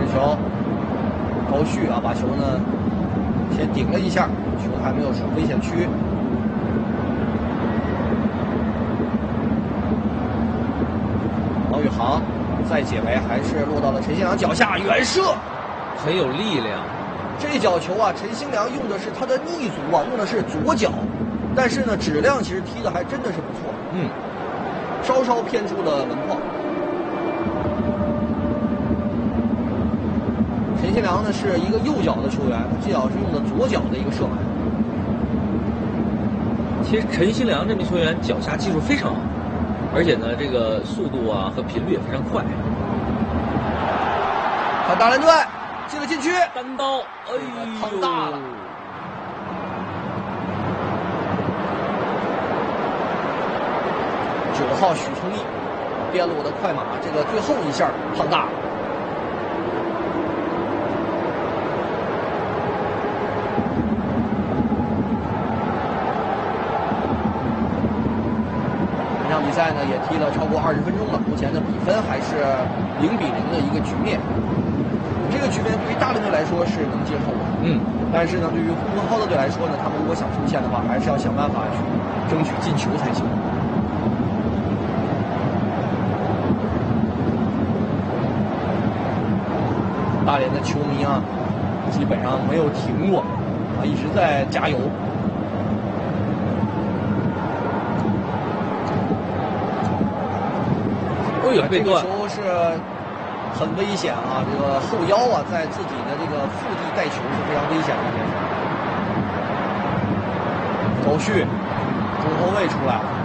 球，高旭啊，把球呢先顶了一下，球还没有出危险区。王宇航再解围，还是落到了陈新良脚下，远射， 很有力量。 这脚球啊，陈新良用的是他的逆足啊，用的是左脚，但是呢，质量其实踢的还真的是不错。稍稍偏出了门框。陈新良呢是一个右脚的球员，这脚是用的左脚的一个射门。 其实陈新良这名球员脚下技术非常好，而且呢，这个速度啊和频率也非常快。 看大连队进了禁区， 单刀，哎呦， 胖大了。9号许聪毅边路的快马，这个最后一下胖大了。这场比赛呢也踢了超过20分钟了，目前的比分还是0-0的一个局面。这个局面对于大连队来说是能接受的，但是呢，对于呼和浩特队来说呢，他们如果想出线的话，还是要想办法去争取进球才行。大连的球迷啊，基本上没有停过啊，一直在加油。 哦呦， 这个球是很危险啊！这个后腰啊，在自己的这个腹地带球是非常危险的一件事。高旭，中后卫出来了。